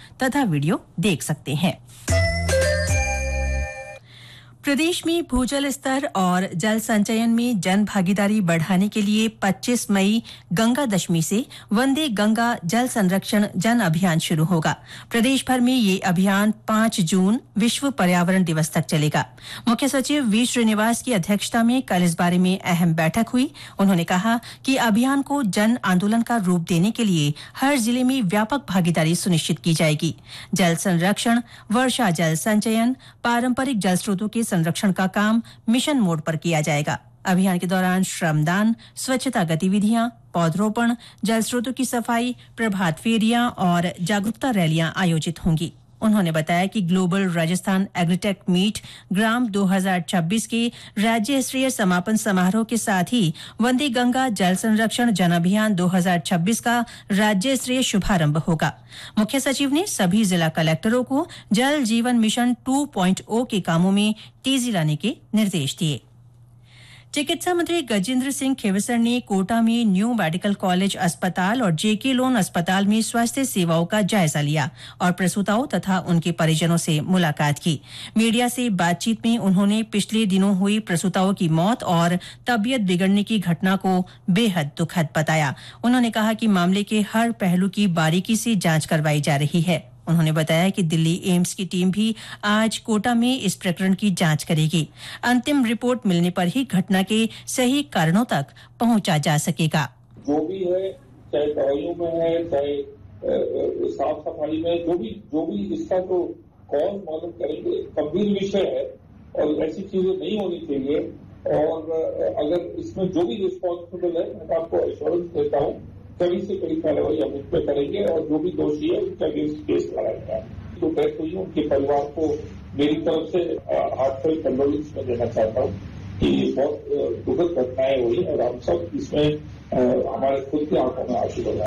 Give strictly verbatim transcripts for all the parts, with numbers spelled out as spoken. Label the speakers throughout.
Speaker 1: तथा वीडियो देख सकते हैं। प्रदेश में भूजल स्तर और जल संचयन में जन भागीदारी बढ़ाने के लिए पच्चीस मई गंगा दशमी से वंदे गंगा जल संरक्षण जन अभियान शुरू होगा। प्रदेश भर में ये अभियान पाँच जून विश्व पर्यावरण दिवस तक चलेगा। मुख्य सचिव वी श्रीनिवास की अध्यक्षता में कल इस बारे में अहम बैठक हुई। उन्होंने कहा कि अभियान को जन आंदोलन का रूप देने के लिए हर जिले में व्यापक भागीदारी सुनिश्चित की जाएगी। जल संरक्षण, वर्षा जल संचयन, पारंपरिक जल स्रोतों के संरक्षण का काम मिशन मोड पर किया जाएगा। अभियान के दौरान श्रमदान, स्वच्छता गतिविधियां, पौधरोपण, जल स्रोतों की सफाई, प्रभात फेरियां और जागरूकता रैलियां आयोजित होंगी। उन्होंने बताया कि ग्लोबल राजस्थान एग्रीटेक मीट ग्राम दो हज़ार छब्बीस के राज्य स्तरीय समापन समारोह के साथ ही वंदे गंगा जल संरक्षण जन अभियान दो हज़ार छब्बीस का राज्य स्तरीय शुभारंभ होगा। मुख्य सचिव ने सभी जिला कलेक्टरों को जल जीवन मिशन टू पॉइंट ओ के कामों में तेजी लाने के निर्देश दिए। चिकित्सा मंत्री गजेंद्र सिंह खेवसर ने कोटा में न्यू मेडिकल कॉलेज अस्पताल और जेके लोन अस्पताल में स्वास्थ्य सेवाओं का जायजा लिया और प्रसूताओं तथा उनके परिजनों से मुलाकात की। मीडिया से बातचीत में उन्होंने पिछले दिनों हुई प्रसूताओं की मौत और तबीयत बिगड़ने की घटना को बेहद दुखद बताया। उन्होंने कहा कि मामले के हर पहलू की बारीकी से जांच करवाई जा रही है। उन्होंने बताया कि दिल्ली एम्स की टीम भी आज कोटा में इस प्रकरण की जांच करेगी। अंतिम रिपोर्ट मिलने पर ही घटना के सही कारणों तक पहुंचा जा सकेगा।
Speaker 2: जो भी है, चाहे दवाइयों में है, चाहे साफ सफाई में, जो भी जो भी इसका तो कौन मालूम करेंगे। गंभीर विषय है और ऐसी चीजें नहीं होनी चाहिए। और अगर इसमें जो भी रिस्पॉन्सिबल है, मैं आपको एश्योरेंस देता हूँ, कड़ी से कड़ी कार्रवाई हम इस पर करेंगे और जो भी दोषी है उसका अगेंस्ट केस लड़ाएंगे। तो डेथ हुई उनके परिवार को मेरी तरफ से हार्टफुल कंडोलेंस में देना चाहता हूँ कि बहुत दुखद घटनाएं हुई और हम सब इसमें हमारे खुद की आंखों में आंसू बहाए।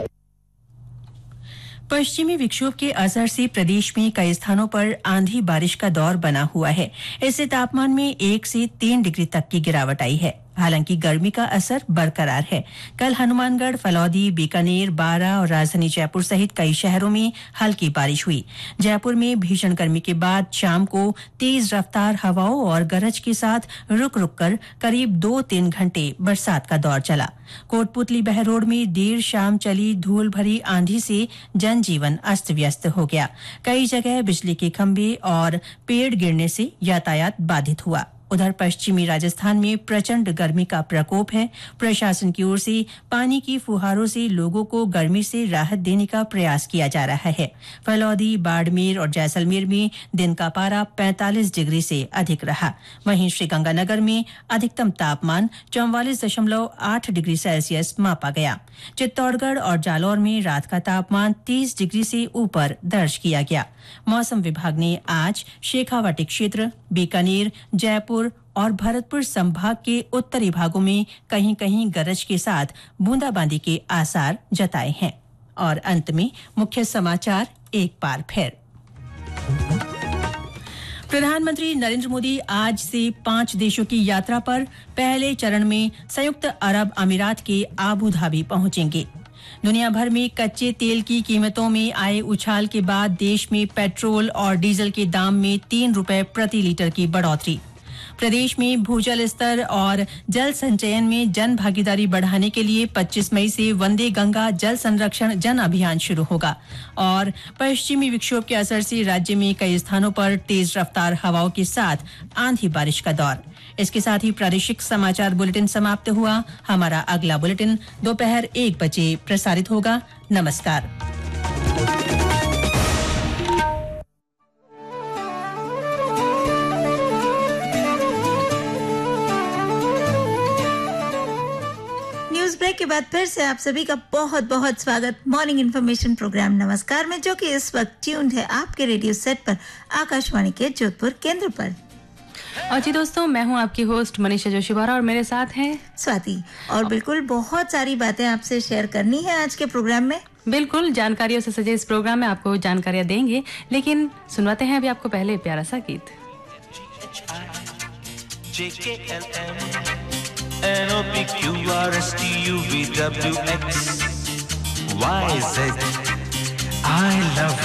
Speaker 1: पश्चिमी विक्षोभ के असर से प्रदेश में कई स्थानों पर आंधी बारिश का दौर बना हुआ है। इससे तापमान में एक से तीन डिग्री तक की गिरावट आई है। हालांकि गर्मी का असर बरकरार है। कल हनुमानगढ़, फलौदी, बीकानेर, बारां और राजधानी जयपुर सहित कई शहरों में हल्की बारिश हुई। जयपुर में भीषण गर्मी के बाद शाम को तेज रफ्तार हवाओं और गरज के साथ रुक रुक कर करीब दो तीन घंटे बरसात का दौर चला। कोटपुतली बहरोड में देर शाम चली धूल भरी आंधी से जनजीवन अस्त व्यस्त हो गया। कई जगह बिजली के खंभे और पेड़ गिरने से यातायात बाधित हुआ। उधर पश्चिमी राजस्थान में प्रचंड गर्मी का प्रकोप है। प्रशासन की ओर से पानी की फुहारों से लोगों को गर्मी से राहत देने का प्रयास किया जा रहा है। फलौदी, बाड़मेर और जैसलमेर में दिन का पारा पैंतालीस डिग्री से अधिक रहा। वहीं श्रीगंगानगर में अधिकतम तापमान चौवालीस दशमलव आठ डिग्री सेल्सियस मापा गया। चित्तौड़गढ़ और जालौर में रात का तापमान तीस डिग्री से ऊपर दर्ज किया गया। मौसम विभाग ने आज शेखावाटी क्षेत्र, बीकानेर, जयपुर और भरतपुर संभाग के उत्तरी भागों में कहीं कहीं गरज के साथ बूंदाबांदी के आसार जताए हैं। और अंत में मुख्य समाचार एक बार फिर। प्रधानमंत्री नरेंद्र मोदी आज से पांच देशों की यात्रा पर पहले चरण में संयुक्त अरब अमीरात के आबू धाबी पहुंचेंगे। दुनिया भर में कच्चे तेल की कीमतों में आए उछाल के बाद देश में पेट्रोल और डीजल के दाम में तीन रुपए प्रति लीटर की बढ़ोतरी। प्रदेश में भूजल स्तर और जल संचयन में जन भागीदारी बढ़ाने के लिए पच्चीस मई से वंदे गंगा जल संरक्षण जन अभियान शुरू होगा। और पश्चिमी विक्षोभ के असर से राज्य में कई स्थानों पर तेज रफ्तार हवाओं के साथ आंधी बारिश का दौर। इसके साथ ही प्रादेशिक समाचार बुलेटिन समाप्त हुआ। हमारा अगला बुलेटिन दोपहर एक बजे प्रसारित होगा। नमस्कार।
Speaker 3: ब्रेक के बाद फिर से आप सभी का बहुत बहुत स्वागत मॉर्निंग इन्फॉर्मेशन प्रोग्राम नमस्कार में, जो कि इस वक्त ट्यून्ड है आपके रेडियो सेट पर आकाशवाणी के जोधपुर केंद्र पर।
Speaker 4: और जी दोस्तों, मैं हूं आपकी होस्ट मनीषा जोशीवारा और मेरे साथ हैं
Speaker 3: स्वाति। और बिल्कुल बहुत सारी बातें आपसे शेयर करनी है आज के प्रोग्राम में।
Speaker 4: बिल्कुल जानकारियों से सजे इस प्रोग्राम में आपको जानकारियां देंगे, लेकिन सुनवाते हैं अभी आपको पहले प्यारा सा गीत।
Speaker 5: N O P Q R S T U V W X Y Z I love